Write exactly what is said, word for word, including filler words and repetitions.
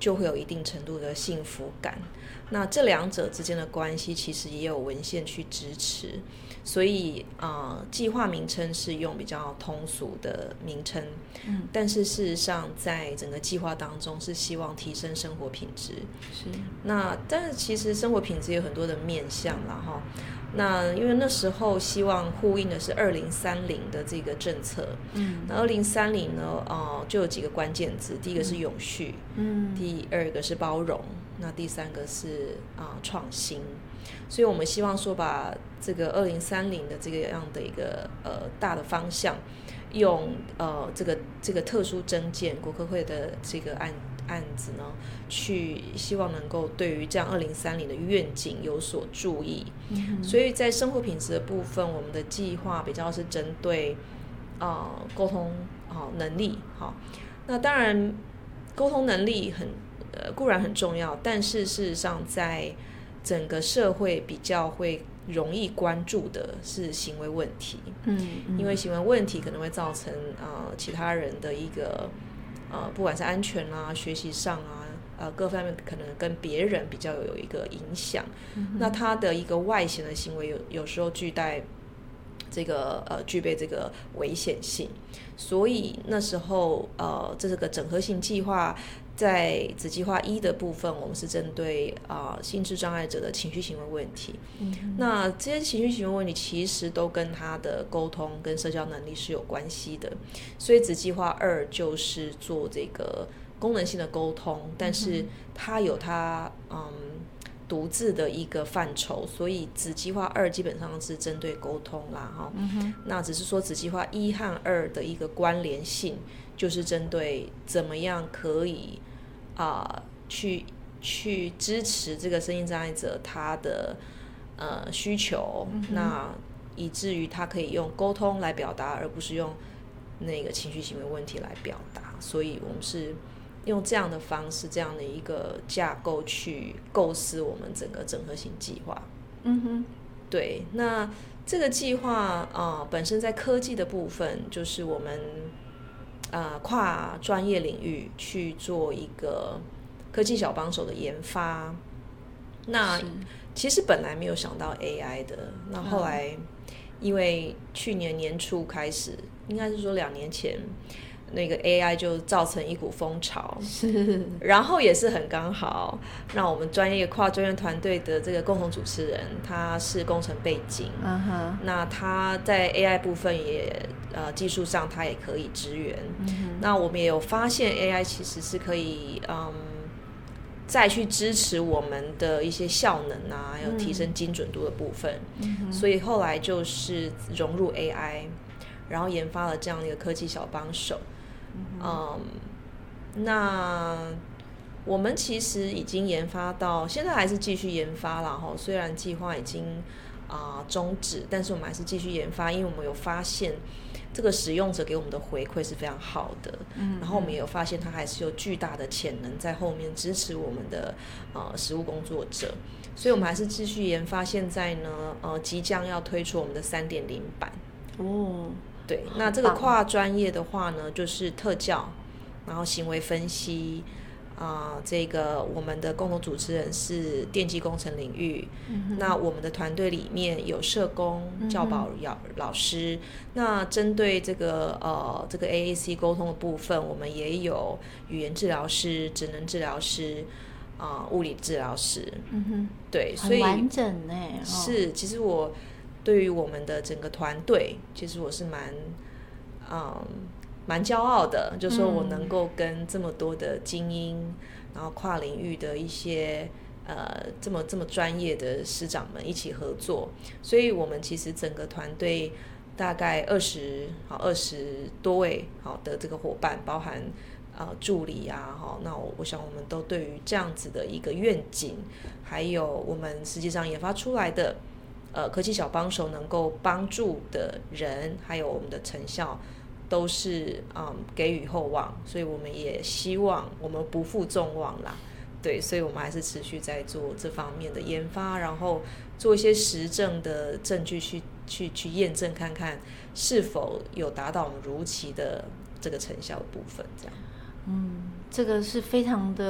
就会有一定程度的幸福感。那这两者之间的关系其实也有文献去支持，所以呃，计划名称是用比较通俗的名称，嗯，但是事实上在整个计划当中是希望提升生活品质。 是， 那但是其实生活品质有很多的面向啦哈。那因为那时候希望呼应的是二零三零的这个政策，嗯，那二零三零呢，呃，就有几个关键字，第一个是永续，嗯，第二个是包容，那第三个是啊、呃、创新。所以我们希望说把这个二零三零的这个样的一个呃大的方向，用呃这个这个特殊征件国科会的这个案案子呢，去希望能够对于这样二零三零的愿景有所注意。嗯、所以在生活品质的部分，我们的计划比较是针对呃沟通好、呃、能力好。那当然沟通能力很呃固然很重要，但是事实上在整个社会比较会容易关注的是行为问题，嗯，嗯因为行为问题可能会造成呃其他人的一个呃不管是安全啊、学习上啊、呃各方面可能跟别人比较有一个影响。嗯、那他的一个外显的行为有有时候具带这个呃具备这个危险性，所以那时候呃这是个整合性计划。在子计划一的部分，我们是针对啊、呃、心智障碍者的情绪行为问题。嗯、那这些情绪行为问题其实都跟他的沟通跟社交能力是有关系的，所以子计划二就是做这个功能性的沟通，但是它有它嗯独自的一个范畴，所以子计划二基本上是针对沟通啦哈。嗯、那只是说子计划一和二的一个关联性。就是针对怎么样可以啊、呃、去去支持这个身心障碍者他的呃需求，嗯、那以至于他可以用沟通来表达，而不是用那个情绪行为问题来表达。所以我们是用这样的方式，这样的一个架构去构思我们整个整合型计划。嗯哼，对，那这个计划啊、呃、本身在科技的部分，就是我们。呃，跨专业领域去做一个科技小帮手的研发，那其实本来没有想到 A I 的，那后来因为去年年初开始，应该是说两年前，那个 A I 就造成一股风潮，是，然后也是很刚好，让我们专业跨专业团队的这个共同主持人，他是工程背景， uh-huh. 那他在 A I 部分也呃技术上他也可以支援，嗯、那我们也有发现 A I 其实是可以嗯再去支持我们的一些效能啊，还有提升精准度的部分，嗯、所以后来就是融入 A I， 然后研发了这样的一个科技小帮手。嗯，那我们其实已经研发到现在还是继续研发啦齁，虽然计划已经啊、呃、终止，但是我们还是继续研发，因为我们有发现这个使用者给我们的回馈是非常好的，嗯，然后我们也有发现它还是有巨大的潜能在后面支持我们的呃实务工作者，所以我们还是继续研发。现在呢，呃，即将要推出我们的 三点零 版哦。对，那这个跨专业的话呢，就是特教，然后行为分析啊、呃，这个我们的共同主持人是电机工程领域，嗯、那我们的团队里面有社工、教保老师，嗯、那针对这个呃这个 A A C 沟通的部分，我们也有语言治疗师、职能治疗师啊、呃、物理治疗师，嗯哼，对，所以很完整呢、哦。 是，其实我。对于我们的整个团队，其实我是蛮，嗯，蛮骄傲的，就是说我能够跟这么多的精英，嗯、然后跨领域的一些呃这么这么专业的师长们一起合作，所以我们其实整个团队大概二十好二十多位好的这个伙伴，包含呃助理啊，哈，那我我想我们都对于这样子的一个愿景，还有我们实际上研发出来的。呃，科技小帮手能够帮助的人，还有我们的成效，都是嗯给予厚望，所以我们也希望我们不负众望啦。对，所以我们还是持续在做这方面的研发，然后做一些实证的证据去去去验证看看是否有达到我们如期的这个成效的部分，这样。 嗯，这个是非常的。